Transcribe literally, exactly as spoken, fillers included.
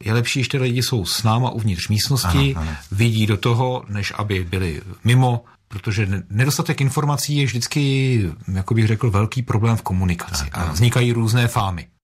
je lepší, ještě lidi jsou s náma uvnitř místnosti, ano, ano. vidí do toho, než aby byli mimo, protože nedostatek informací je vždycky, jako bych řekl, velký problém v komunikaci. Tak, a vznikají různé fámy.